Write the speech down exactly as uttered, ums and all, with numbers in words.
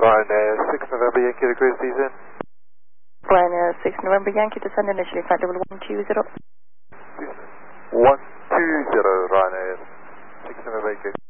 Ryanair six November Yankee to cruise season. Ryanair six November Yankee to send initially flight level one two zero. one two zero Ryanair six November Yankee.